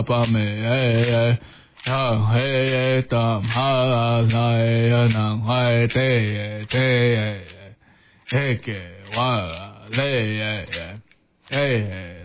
巴美哎呀嘿当哈来呀南海的嘿给哇嘞哎